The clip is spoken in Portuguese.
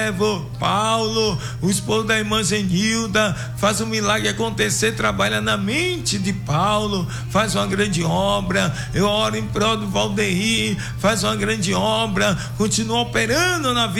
Paulo, o esposo da irmã Zenilda, faz um milagre acontecer, trabalha na mente de Paulo, faz uma grande obra. Eu oro em prol do Valdeir, faz uma grande obra, continua operando na vida